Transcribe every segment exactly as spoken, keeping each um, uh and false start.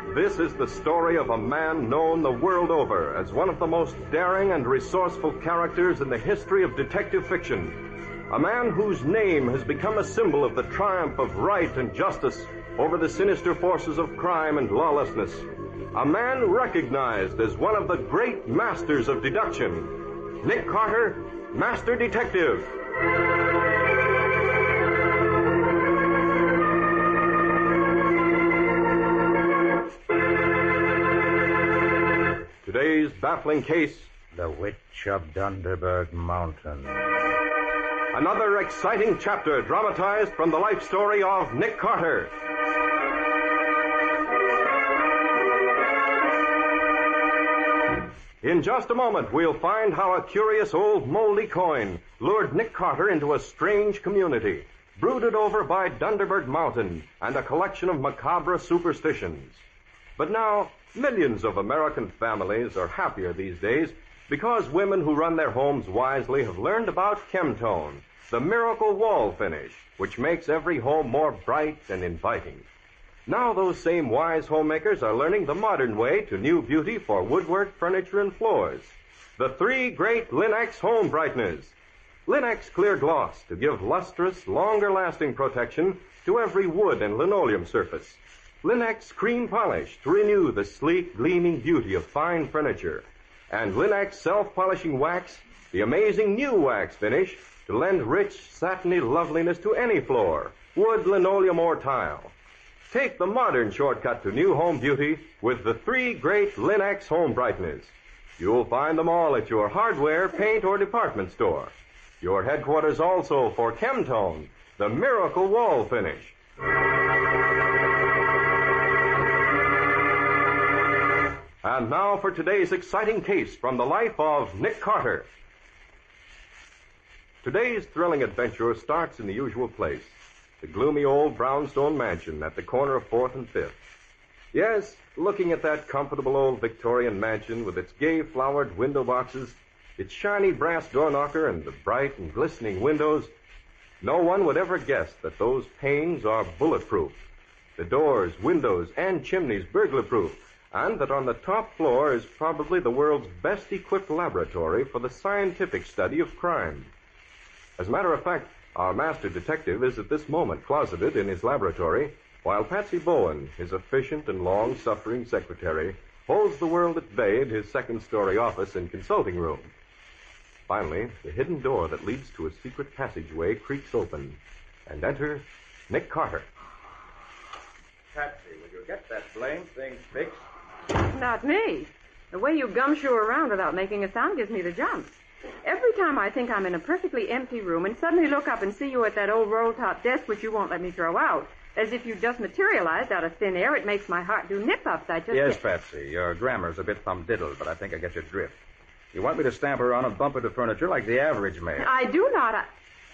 This is the story of a man known the world over as one of the most daring and resourceful characters in the history of detective fiction. A man whose name has become a symbol of the triumph of right and justice over the sinister forces of crime and lawlessness. A man recognized as one of the great masters of deduction. Nick Carter, Master Detective. Today's baffling case, The Witch of Dunderberg Mountain. Another exciting chapter dramatized from the life story of Nick Carter. In just a moment, we'll find how a curious old moldy coin lured Nick Carter into a strange community, brooded over by Dunderberg Mountain and a collection of macabre superstitions. But now, millions of American families are happier these days because women who run their homes wisely have learned about Chemtone, the miracle wall finish, which makes every home more bright and inviting. Now those same wise homemakers are learning the modern way to new beauty for woodwork, furniture, and floors. The three great Linex home brighteners. Linex Clear Gloss to give lustrous, longer-lasting protection to every wood and linoleum surface. Linex Cream Polish to renew the sleek, gleaming beauty of fine furniture. And Linex Self-Polishing Wax, the amazing new wax finish to lend rich, satiny loveliness to any floor, wood, linoleum, or tile. Take the modern shortcut to new home beauty with the three great Linex home brighteners. You'll find them all at your hardware, paint, or department store. Your headquarters also for Chemtone, the miracle wall finish. And now for today's exciting case from the life of Nick Carter. Today's thrilling adventure starts in the usual place, the gloomy old brownstone mansion at the corner of fourth and fifth. Yes, looking at that comfortable old Victorian mansion with its gay flowered window boxes, its shiny brass door knocker, and the bright and glistening windows, no one would ever guess that those panes are bulletproof, the doors, windows, and chimneys burglar-proof, and that on the top floor is probably the world's best-equipped laboratory for the scientific study of crime. As a matter of fact, our master detective is at this moment closeted in his laboratory, while Patsy Bowen, his efficient and long-suffering secretary, holds the world at bay in his second-story office and consulting room. Finally, the hidden door that leads to a secret passageway creaks open, and enter Nick Carter. Patsy, will you get that blamed thing fixed? Not me. The way you gumshoe around without making a sound gives me the jumps. Every time I think I'm in a perfectly empty room and suddenly look up and see you at that old roll-top desk which you won't let me throw out, as if you just materialized out of thin air, it makes my heart do nip-ups. I just Yes, get... Patsy, your grammar's a bit thumdiddled, but I think I get your drift. You want me to stamp around and bump into furniture like the average man. I do not. I...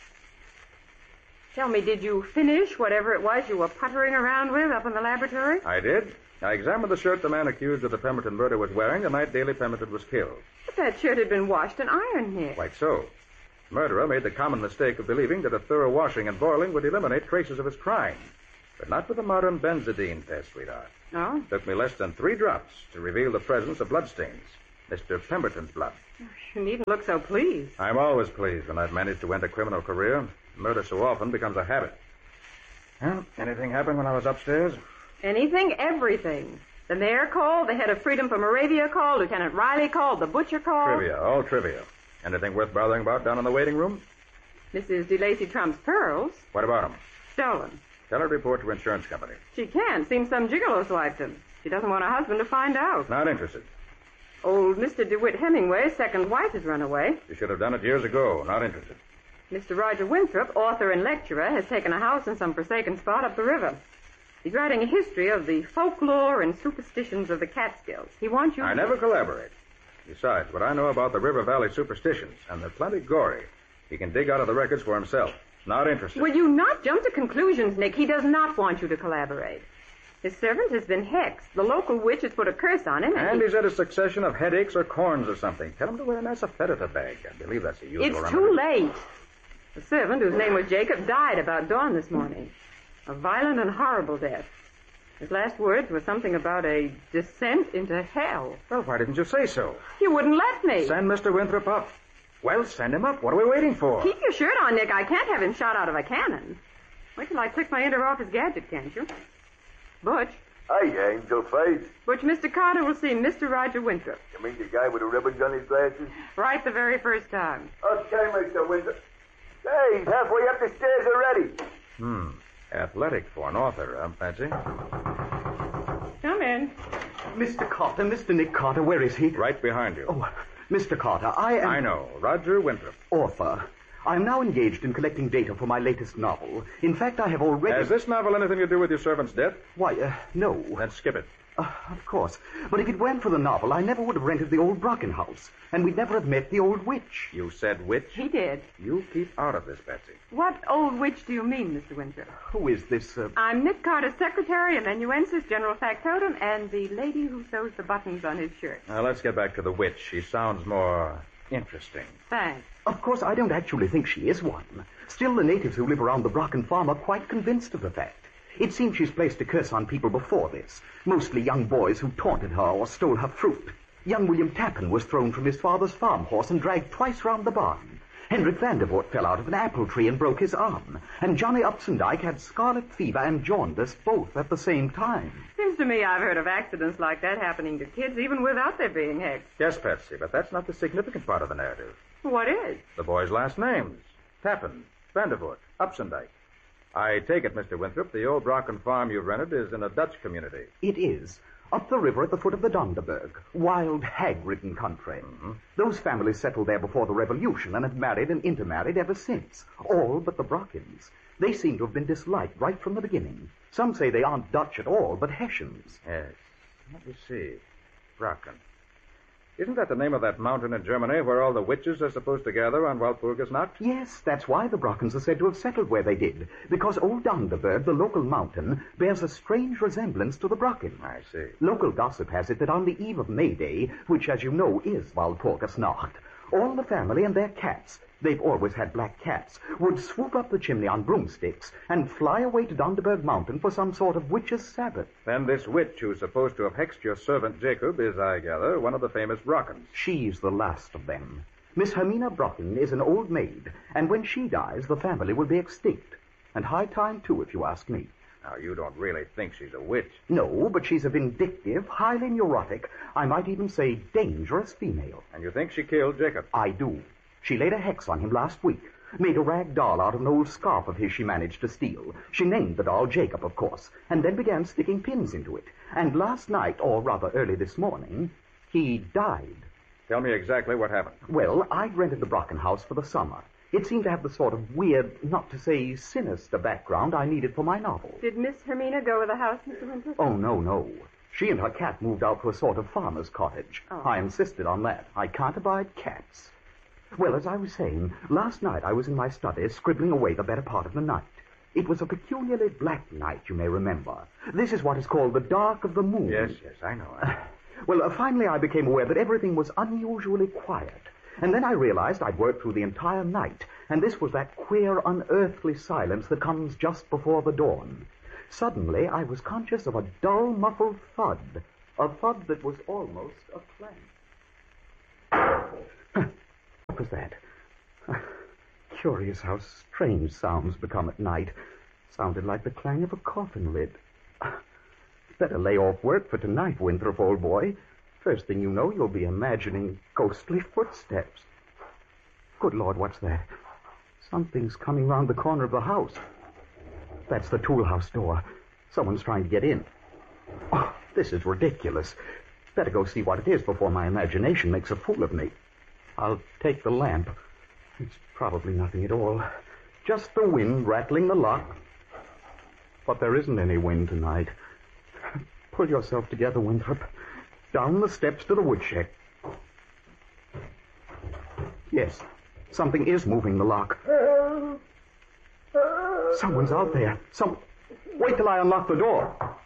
Tell me, did you finish whatever it was you were puttering around with up in the laboratory? I did. I examined the shirt the man accused of the Pemberton murder was wearing the night Daley Pemberton was killed. But that shirt had been washed and ironed here. Quite so. The murderer made the common mistake of believing that a thorough washing and boiling would eliminate traces of his crime. But not with the modern benzodine test, sweetheart. Oh? It took me less than three drops to reveal the presence of bloodstains. Mister Pemberton's blood. You needn't look so pleased. I'm always pleased when I've managed to end a criminal career. Murder so often becomes a habit. Well, anything happen when I was upstairs? Anything, everything. The mayor called, the head of Freedom for Moravia called, Lieutenant Riley called, the butcher called. Trivia, all trivia. Anything worth bothering about down in the waiting room? Missus DeLacy Trump's pearls. What about them? Stolen. Tell her to report to insurance company. She can't. Seems some gigolo swiped them. She doesn't want her husband to find out. Not interested. Old Mister DeWitt Hemingway's second wife has run away. You should have done it years ago. Not interested. Mister Roger Winthrop, author and lecturer, has taken a house in some forsaken spot up the river. He's writing a history of the folklore and superstitions of the Catskills. He wants you I to... never collaborate. Besides, what I know about the River Valley superstitions, and they're plenty gory, he can dig out of the records for himself. Not interested. Will you not jump to conclusions, Nick? He does not want you to collaborate. His servant has been hexed. The local witch has put a curse on him. And, And he... he's had a succession of headaches or corns or something. Tell him to wear an asafoetida bag. I believe that's the usual It's remedy. too late. The servant, whose name was Jacob, died about dawn this morning. A violent and horrible death. His last words were something about a descent into hell. Well, why didn't you say so? You wouldn't let me. Send Mister Winthrop up. Well, send him up. What are we waiting for? Keep your shirt on, Nick. I can't have him shot out of a cannon. Wait till I click my enter off his gadget, can't you? Butch. Hey, Angel Face. Butch, Mister Carter will see Mister Roger Winthrop. You mean the guy with the ribbons on his glasses? Right the very first time. Okay, Mister Winthrop. Hey, he's halfway up the stairs already. Hmm. Athletic for an author, huh, Patsy? Come in. Mister Carter, Mister Nick Carter, where is he? Right behind you. Oh, Mister Carter, I am... I know. Roger Winthrop. Author. I am now engaged in collecting data for my latest novel. In fact, I have already... Has this novel anything to do with your servant's death? Why, uh, no. Then skip it. Uh, of course. But if it weren't for the novel, I never would have rented the old Brocken house. And we'd never have met the old witch. You said witch? He did. You keep out of this, Patsy. What old witch do you mean, Mister Winthrop? Who is this, uh... I'm Nick Carter's secretary, amanuensis, general factotum, and the lady who sews the buttons on his shirt. Now, let's get back to the witch. She sounds more interesting. Thanks. Of course, I don't actually think she is one. Still, the natives who live around the Brocken farm are quite convinced of the fact. It seems she's placed a curse on people before this, mostly young boys who taunted her or stole her fruit. Young William Tappan was thrown from his father's farm horse and dragged twice round the barn. Henrik Vandervoort fell out of an apple tree and broke his arm. And Johnny Upsendike had scarlet fever and jaundice both at the same time. Seems to me I've heard of accidents like that happening to kids even without their being hexed. Yes, Patsy, but that's not the significant part of the narrative. What is? The boys' last names. Tappan, Vandervoort, Upsendike. I take it, Mister Winthrop, the old Brocken farm you've rented is in a Dutch community. It is. Up the river at the foot of the Donderberg. Wild, hag-ridden country. Mm-hmm. Those families settled there before the Revolution and have married and intermarried ever since. All but the Brockens. They seem to have been disliked right from the beginning. Some say they aren't Dutch at all, but Hessians. Yes. Let me see. Brocken. Isn't that the name of that mountain in Germany where all the witches are supposed to gather on Walpurgisnacht? Yes, that's why the Brockens are said to have settled where they did. Because old Donderberg, the local mountain, bears a strange resemblance to the Brocken. I see. Local gossip has it that on the eve of May Day, which, as you know, is Walpurgisnacht, all the family and their cats, they've always had black cats, would swoop up the chimney on broomsticks and fly away to Donderberg Mountain for some sort of witch's Sabbath. Then this witch who's supposed to have hexed your servant Jacob is, I gather, one of the famous Brockens. She's the last of them. Miss Hermina Brocken is an old maid, and when she dies, the family will be extinct. And high time, too, if you ask me. Now, you don't really think she's a witch. No, but she's a vindictive, highly neurotic, I might even say dangerous female. And you think she killed Jacob? I do. She laid a hex on him last week, made a rag doll out of an old scarf of his she managed to steal. She named the doll Jacob, of course, and then began sticking pins into it. And last night, or rather early this morning, he died. Tell me exactly what happened. Well, I'd rented the Brocken house for the summer. It seemed to have the sort of weird, not to say sinister background I needed for my novel. Did Miss Hermina go with the house, Mister Winthrop? Oh, no, no. She and her cat moved out to a sort of farmer's cottage. Oh. I insisted on that. I can't abide cats. Well, as I was saying, last night I was in my study scribbling away the better part of the night. It was a peculiarly black night, you may remember. This is what is called the dark of the moon. Yes, yes, I know. Well, uh, finally I became aware that everything was unusually quiet. And then I realized I'd worked through the entire night, and this was that queer, unearthly silence that comes just before the dawn. Suddenly, I was conscious of a dull, muffled thud, a thud that was almost a clang. What was that? Curious how strange sounds become at night. Sounded like the clang of a coffin lid. Better lay off work for tonight, Winthrop, old boy. First thing you know, you'll be imagining ghostly footsteps. Good Lord, what's that? Something's coming round the corner of the house. That's the tool house door. Someone's trying to get in. Oh, this is ridiculous. Better go see what it is before my imagination makes a fool of me. I'll take the lamp. It's probably nothing at all. Just the wind rattling the lock. But there isn't any wind tonight. Pull yourself together, Winthrop. Down the steps to the woodshed. Yes, something is moving the lock. Someone's out there. Some... Wait till I unlock the door.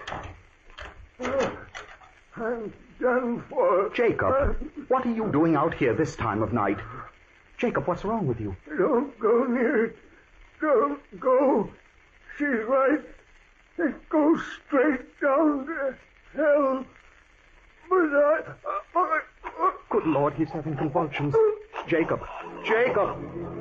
I'm done for. Jacob, what are you doing out here this time of night? Jacob, what's wrong with you? Don't go near it. Don't go. She's right It goes straight down to hell. But I... I, I Good Lord, he's having convulsions. Jacob! Jacob!